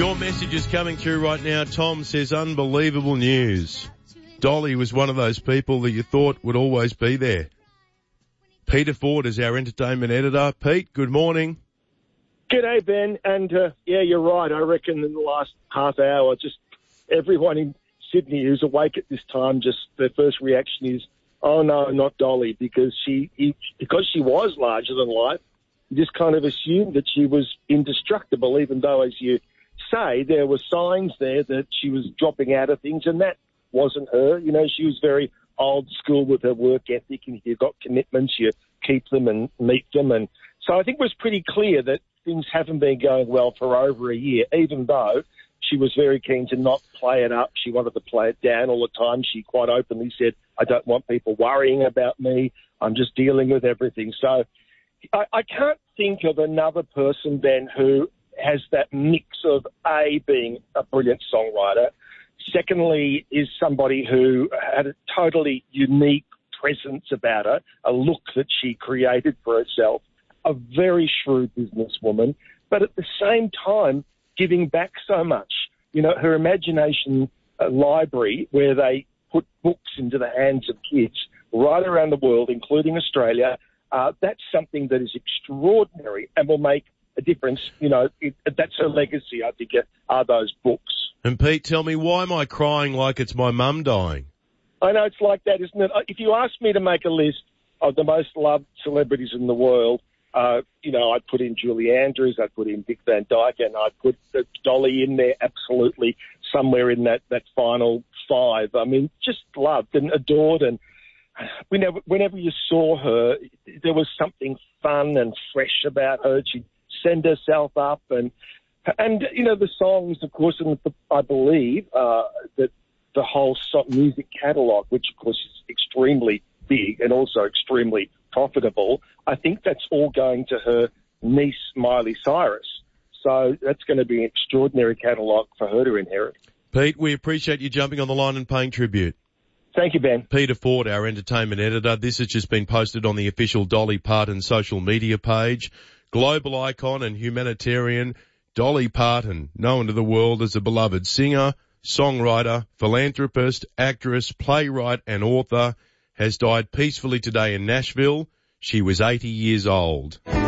Your message is coming through right now. Tom says, unbelievable news. Dolly was one of those people that you thought would always be there. Peter Ford is our entertainment editor. Pete, good morning. G'day, Ben. And, yeah, you're right. I reckon in the last half hour, just everyone in Sydney who's awake at this time, just their first reaction is, oh, no, not Dolly, because she was larger than life. You just kind of assumed that she was indestructible, even though, as you say, there were signs there that she was dropping out of things, and that wasn't her. You know, she was very old school with her work ethic, and if you've got commitments, you keep them and meet them. And so I think it was pretty clear that things haven't been going well for over a year, even though she was very keen to not play it up. She wanted to play it down all the time. She quite openly said, I don't want people worrying about me. I'm just dealing with everything. So I can't think of another person, Ben, who has that mix of A, being a brilliant songwriter, secondly, is somebody who had a totally unique presence about her, a look that she created for herself, a very shrewd businesswoman, but at the same time, giving back so much. You know, her imagination library, where they put books into the hands of kids right around the world, including Australia, that's something that is extraordinary and will make a difference. You know, that's her legacy, I think, are those books. And Pete, tell me, why am I crying like it's my mum dying? I know it's like that, isn't it? If you asked me to make a list of the most loved celebrities in the world, you know, I'd put in Julie Andrews, I'd put in Dick Van Dyke, and I'd put Dolly in there absolutely somewhere in that final five. I mean, just loved and adored, and whenever you saw her, there was something fun and fresh about her. She'd send herself up, and you know, the songs, of course, and I believe that the whole music catalogue, which of course is extremely big and also extremely profitable, I think that's all going to her niece, Miley Cyrus. So that's going to be an extraordinary catalogue for her to inherit. Pete, we appreciate you jumping on the line and paying tribute. Thank you, Ben. Peter Ford, our entertainment editor. This has just been posted on the official Dolly Parton social media page. Global icon and humanitarian Dolly Parton, known to the world as a beloved singer, songwriter, philanthropist, actress, playwright and author, has died peacefully today in Nashville. She was 80 years old.